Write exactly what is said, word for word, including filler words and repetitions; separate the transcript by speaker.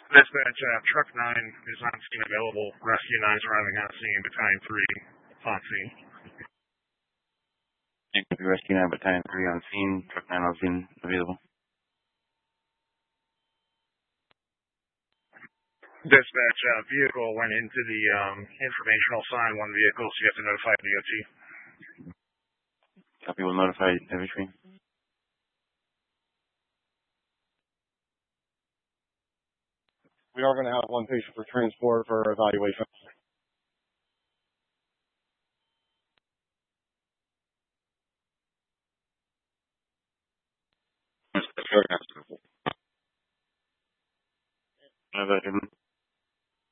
Speaker 1: Dispatch, uh, truck nine is on scene available. Rescue nine is arriving on scene. Battalion three on scene.
Speaker 2: Rescue nine, Battalion three on scene. Truck nine on scene available.
Speaker 1: Dispatch, uh, vehicle went into the um, informational sign. One vehicle, so you have to notify D O T.
Speaker 2: Copy, will notify every train.
Speaker 3: We are going to have one patient for transport for evaluation.
Speaker 2: How about him?